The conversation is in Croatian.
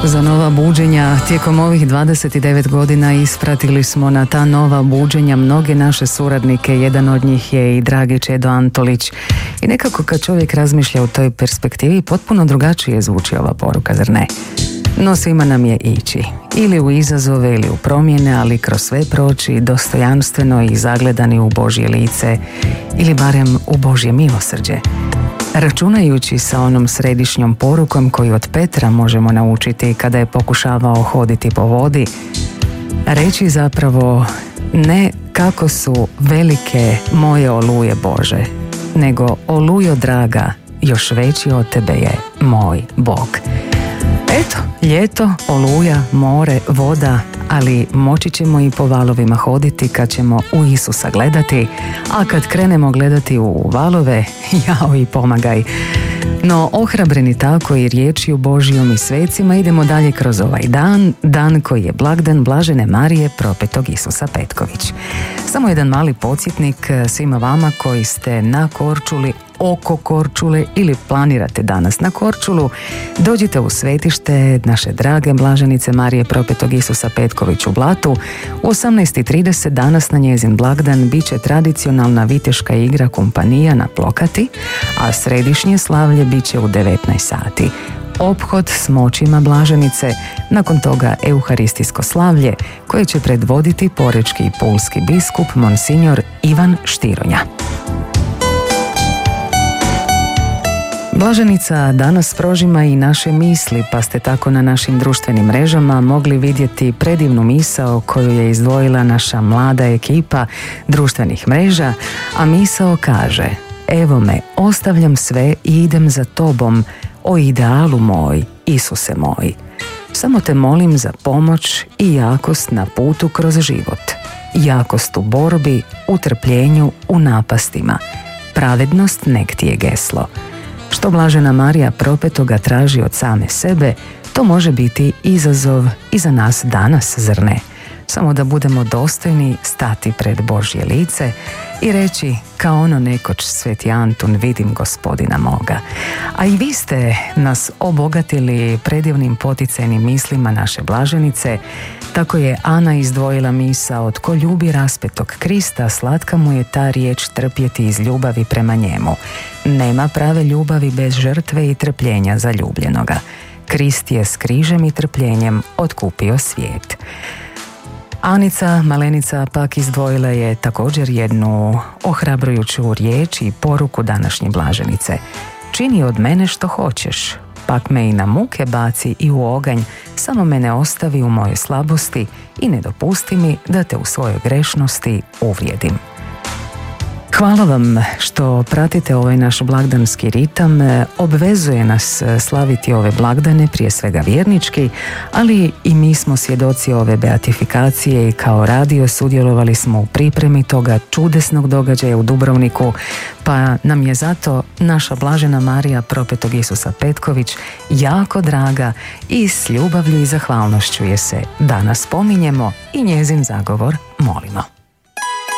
Za nova buđenja tijekom ovih 29 godina ispratili smo na ta nova buđenja mnoge naše suradnike, jedan od njih je i dragi Čedo Antolić. I nekako kad čovjek razmišlja u toj perspektivi, potpuno drugačije zvuči ova poruka, zar ne? No svima nam je ići, ili u izazove ili u promjene, ali kroz sve proći dostojanstveno i zagledani u Božje lice, ili barem u Božje milosrđe. Računajući sa onom središnjom porukom koju od Petra možemo naučiti kada je pokušavao hoditi po vodi, reći zapravo ne kako su velike moje oluje Bože, nego olujo draga, još veći od tebe je moj Bog. Eto, ljeto, oluja, more, voda, ali moći ćemo i po valovima hoditi kad ćemo u Isusa gledati, a kad krenemo gledati u valove, jao i pomagaj. No, ohrabreni tako i riječju Božjom i svecima, idemo dalje kroz ovaj dan koji je blagdan Blažene Marije propetog Isusa Petković. Samo jedan mali podsjetnik svima vama koji ste na Korčuli, oko Korčule ili planirate danas na Korčulu, dođite u svetište naše drage Blaženice Marije propetog Isusa Petković u Blatu. U 18:30 danas na njezin blagdan bit će tradicionalna viteška igra Kumpanija na Plokati, a središnje slavlje bit će u 19 sati. Ophod s moćima Blaženice, nakon toga euharistijsko slavlje koje će predvoditi porečki i pulski biskup Monsignor Ivan Štironja. Blaženica danas prožima i naše misli, pa ste tako na našim društvenim mrežama mogli vidjeti predivnu misao koju je izdvojila naša mlada ekipa društvenih mreža, a misao kaže: evo me, ostavljam sve i idem za tobom, o idealu moj, Isuse moj. Samo te molim za pomoć i jakost na putu kroz život. Jakost u borbi, u trpljenju, u napastima. Pravednost nek ti je geslo. Što Blažena Marija propetoga traži od same sebe, to može biti izazov i za nas danas, zar ne? Samo da budemo dostojni stati pred Božje lice i reći kao ono nekoć Sveti Antun: vidim Gospodina moga. A i vi ste nas obogatili predivnim poticajnim mislima naše Blaženice. Tako je Ana izdvojila misao: tko ljubi raspetog Krista, slatka mu je ta riječ trpjeti iz ljubavi prema njemu. Nema prave ljubavi bez žrtve i trpljenja zaljubljenoga. Krist je s križem i trpljenjem otkupio svijet. Anica Malenica pak izdvojila je također jednu ohrabrujuću riječ i poruku današnje Blaženice: čini od mene što hoćeš, pak me i na muke baci i u oganj, samo me ne ostavi u mojoj slabosti i ne dopusti mi da te u svojoj grešnosti uvrijedim. Hvala vam što pratite ovaj naš blagdanski ritam. Obvezuje nas slaviti ove blagdane, prije svega vjernički, ali i mi smo svjedoci ove beatifikacije i kao radio sudjelovali smo u pripremi toga čudesnog događaja u Dubrovniku, pa nam je zato naša Blažena Marija propetog Isusa Petković jako draga i s ljubavlju i zahvalnošću je se danas spominjemo i njezin zagovor molimo.